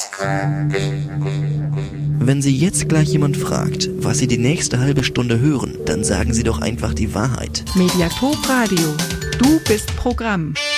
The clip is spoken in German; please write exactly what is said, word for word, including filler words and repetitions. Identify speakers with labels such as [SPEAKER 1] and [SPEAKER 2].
[SPEAKER 1] Wenn Sie jetzt gleich jemand fragt, was Sie die nächste halbe Stunde hören, dann sagen Sie doch einfach die Wahrheit.
[SPEAKER 2] Mediathek Radio. Du bist Programm.